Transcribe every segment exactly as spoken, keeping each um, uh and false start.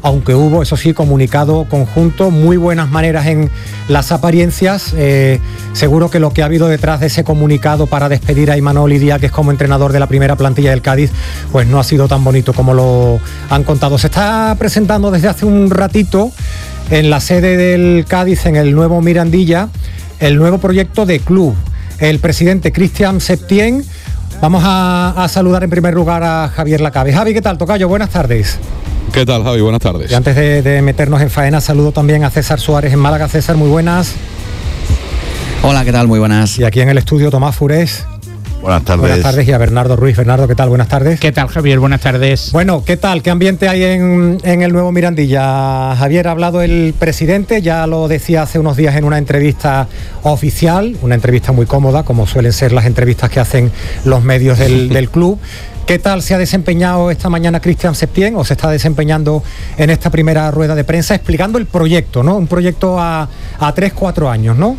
aunque hubo, eso sí, comunicado conjunto, muy buenas maneras en las apariencias. Eh, seguro que lo que ha habido detrás de ese comunicado para despedir a Imanol Díaz, que es como entrenador de la primera plantilla del Cádiz, pues no ha sido tan bonito como lo han contado. Se está presentando desde hace un ratito en la sede del Cádiz, en el nuevo Mirandilla, el nuevo proyecto de club. El presidente Cristian Septién. Vamos a, a saludar en primer lugar a Javier Lacabe. Javi, ¿qué tal, tocayo? Buenas tardes. ¿Qué tal, Javi? Buenas tardes. Y antes de, de meternos en faena, saludo también a César Suárez en Málaga. César, muy buenas. Hola, ¿qué tal? Muy buenas. Y aquí en el estudio, Tomás Furés. Buenas tardes. Buenas tardes. Y a Bernardo Ruiz. Bernardo, ¿qué tal? Buenas tardes. ¿Qué tal, Javier? Buenas tardes. Bueno, ¿qué tal? ¿Qué ambiente hay en, en el nuevo Mirandilla? Javier, ha hablado el presidente, ya lo decía hace unos días en una entrevista oficial, una entrevista muy cómoda, como suelen ser las entrevistas que hacen los medios del, del club. ¿Qué tal se ha desempeñado esta mañana Cristian Septién, o se está desempeñando en esta primera rueda de prensa, explicando el proyecto, ¿no? Un proyecto a, a tres, cuatro años, ¿no?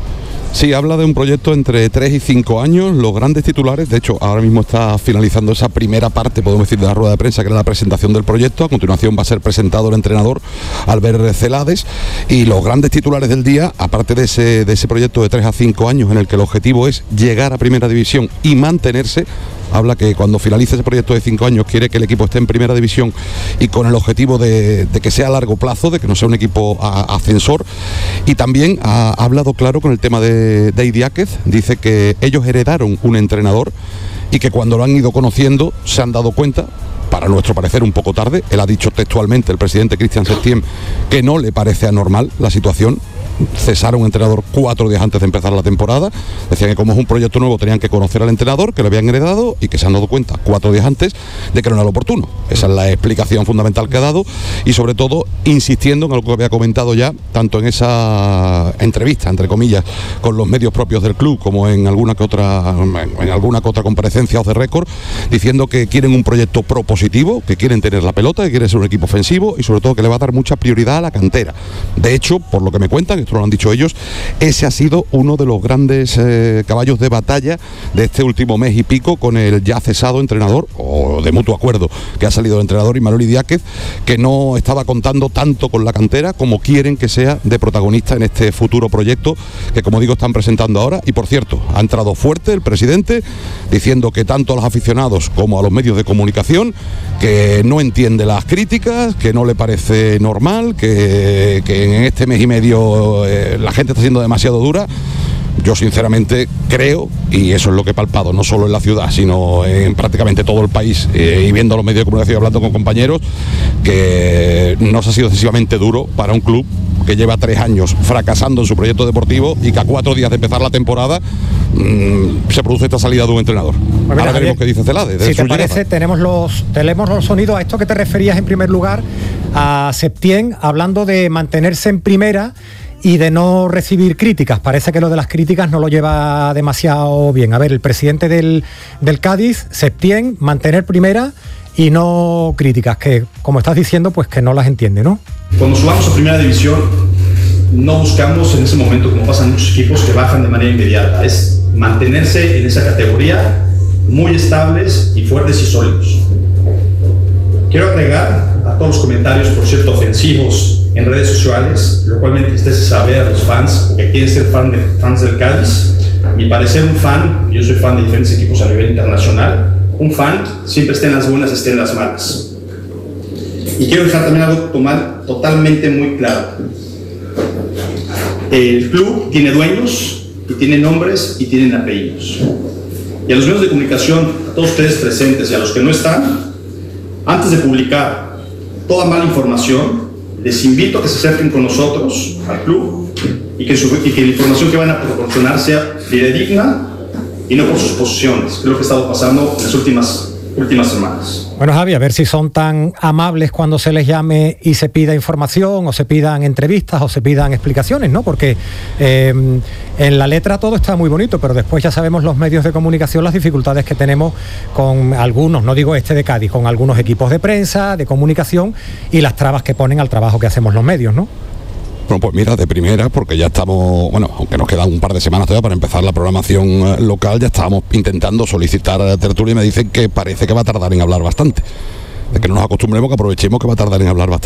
Sí, habla de un proyecto entre tres y cinco años, los grandes titulares. De hecho, ahora mismo está finalizando esa primera parte, podemos decir, de la rueda de prensa, que era la presentación del proyecto. A continuación va a ser presentado el entrenador Albert Celades, y los grandes titulares del día, aparte de ese, de ese proyecto de tres a cinco años, en el que el objetivo es llegar a primera división y mantenerse. Habla que cuando finalice ese proyecto de cinco años quiere que el equipo esté en primera división, y con el objetivo de, de que sea a largo plazo, de que no sea un equipo a, ascensor. Y también ha, ha hablado claro con el tema de, de Idiáquez. Dice que ellos heredaron un entrenador y que cuando lo han ido conociendo se han dado cuenta, para nuestro parecer un poco tarde. Él ha dicho textualmente, el presidente Cristian Septién, que no le parece anormal la situación. Cesaron un entrenador cuatro días antes de empezar la temporada. Decían que como es un proyecto nuevo tenían que conocer al entrenador, que lo habían heredado, y que se han dado cuenta cuatro días antes de que no era lo oportuno. Esa es la explicación fundamental que ha dado, y sobre todo insistiendo en algo que había comentado ya, tanto en esa entrevista, entre comillas, con los medios propios del club, como en alguna que otra, en alguna que otra comparecencia off the record, diciendo que quieren un proyecto propositivo, que quieren tener la pelota, que quieren ser un equipo ofensivo, y sobre todo que le va a dar mucha prioridad a la cantera. De hecho, por lo que me cuentan, esto lo han dicho ellos, ese ha sido uno de los grandes eh, caballos de batalla de este último mes y pico, con el ya cesado entrenador, o de mutuo acuerdo que ha salido el entrenador Imanol Idiáquez, que no estaba contando tanto con la cantera como quieren que sea de protagonista en este futuro proyecto que, como digo, están presentando ahora. Y por cierto, ha entrado fuerte el presidente, diciendo que tanto a los aficionados como a los medios de comunicación, que no entiende las críticas, que no le parece normal, que, que en este mes y medio Eh, la gente está siendo demasiado dura. Yo sinceramente creo, y eso es lo que he palpado, no solo en la ciudad, sino en prácticamente todo el país, eh, y viendo los medios de comunicación y hablando con compañeros, que no se ha sido excesivamente duro para un club que lleva tres años fracasando en su proyecto deportivo, y que a cuatro días de empezar la temporada mmm, se produce esta salida de un entrenador. Pues mira, ahora veremos qué dice Celades. Si te parece, tenemos los, tenemos los sonidos. A esto que te referías en primer lugar, a Septién, hablando de mantenerse en primera y de no recibir críticas. Parece que lo de las críticas no lo lleva demasiado bien. A ver, el presidente del, del Cádiz, Septién, mantener primera y no críticas, que como estás diciendo, pues que no las entiende, ¿no? Cuando subamos a primera división, no buscamos en ese momento, como pasan muchos equipos, que bajan de manera inmediata. Es mantenerse en esa categoría muy estables y fuertes y sólidos. Quiero agregar a todos los comentarios, por cierto, ofensivos en redes sociales, lo cual me entristece saber a los fans que quieren ser fan de, fans del Cádiz. Mi parecer, un fan, yo soy fan de diferentes equipos a nivel internacional, un fan siempre esté en las buenas, esté en las malas. Y quiero dejar también algo tomar totalmente muy claro. El club tiene dueños, y tiene nombres, y tienen apellidos. Y a los medios de comunicación, a todos ustedes presentes y a los que no están, antes de publicar toda mala información, les invito a que se acerquen con nosotros al club, y que, su, y que la información que van a proporcionar sea fidedigna y no por sus posiciones, que es lo que ha estado pasando en las últimas, últimas semanas. Bueno, Javi, a ver si son tan amables cuando se les llame y se pida información, o se pidan entrevistas, o se pidan explicaciones, ¿no? Porque eh, en la letra todo está muy bonito, pero después ya sabemos los medios de comunicación las dificultades que tenemos con algunos, no digo este de Cádiz, con algunos equipos de prensa, de comunicación, y las trabas que ponen al trabajo que hacemos los medios, ¿no? Bueno, pues mira, de primera, porque ya estamos, bueno, aunque nos quedan un par de semanas todavía para empezar la programación local, ya estábamos intentando solicitar a tertulia, y me dicen que parece que va a tardar en hablar bastante. De que no nos acostumbremos, que aprovechemos que va a tardar en hablar bastante.